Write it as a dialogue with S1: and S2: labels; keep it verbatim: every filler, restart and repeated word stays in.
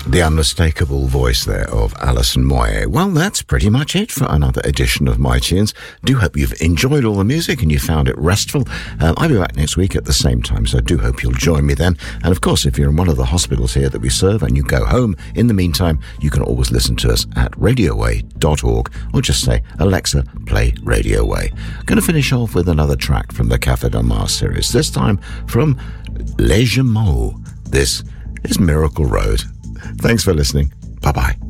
S1: The unmistakable voice there of Alison Moyet. Well, that's pretty much it for another edition of My Tunes. Do hope you've enjoyed all the music and you found it restful. Um, I'll be back next week at the same time, so I do hope you'll join me then. And of course, if you're in one of the hospitals here that we serve and you go home, in the meantime, you can always listen to us at radio way dot org or just say, Alexa, play Radio Way. Going to finish off with another track from the Café Del Mar series, this time from Les Jumeaux. This is Miracle Road. Thanks for listening. Bye-bye.